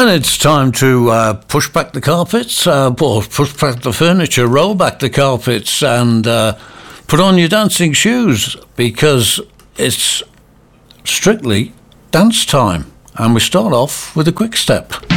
And it's time to push back the carpets, or push back the furniture, roll back the carpets, and put on your dancing shoes, because it's strictly dance time. And we start off with a quick step.